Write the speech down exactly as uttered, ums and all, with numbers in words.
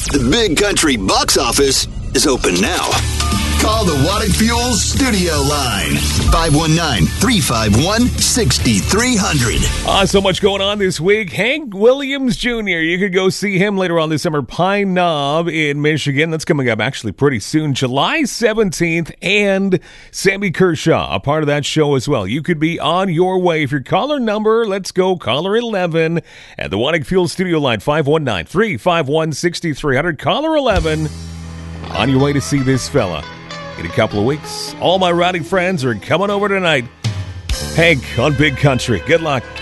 The Big Country box office is open now. Call the Waddick Fuels studio line. five one nine, three five one, six three zero zero. Ah, so much going on this week. Hank Williams Junior You could go see him later on this summer. Pine Knob in Michigan. That's coming up actually pretty soon. July seventeenth. And Sammy Kershaw, a part of that show as well. You could be on your way. If your caller number, let's go, caller eleven at the Waddick Fuels studio line. five one nine, three five one, six three zero zero. Caller eleven. On your way to see this fella in a couple of weeks. All my rowdy friends are coming over tonight. Hank on Big Country. Good luck.